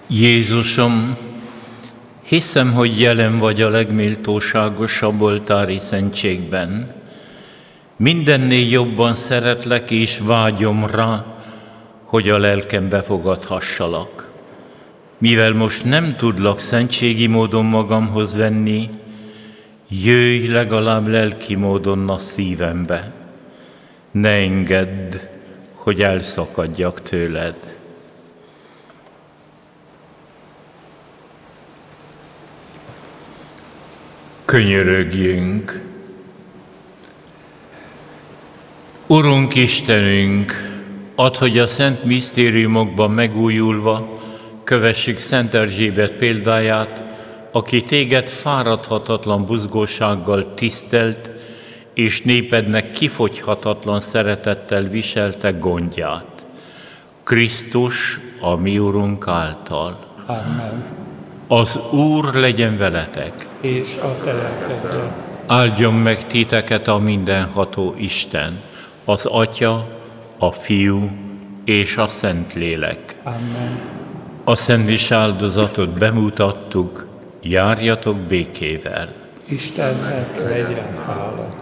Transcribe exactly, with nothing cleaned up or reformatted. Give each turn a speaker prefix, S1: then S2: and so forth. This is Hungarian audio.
S1: Jézusom, hiszem, hogy jelen vagy a legméltóságosabb oltári szentségben. Mindennél jobban szeretlek és vágyom rá, hogy a lelkem befogadhassalak. Mivel most nem tudlak szentségi módon magamhoz venni, jöjj legalább lelki módon a szívembe. Ne engedd, hogy elszakadjak tőled. Könyörögjünk! Urunk Istenünk, add, hogy a szent misztériumokban megújulva kövessük Szent Erzsébet példáját, aki téged fáradhatatlan buzgósággal tisztelt, és népednek kifogyhatatlan szeretettel viselte gondját. Krisztus, a mi Urunk által.
S2: Amen.
S1: Az Úr legyen veletek.
S2: És a te lelkeddel.
S1: Áldjon meg titeket a mindenható Isten, az Atya, a Fiú és a Szentlélek.
S2: Amen.
S1: A szent áldozatot bemutattuk, járjatok békével.
S2: Istennek legyen hála.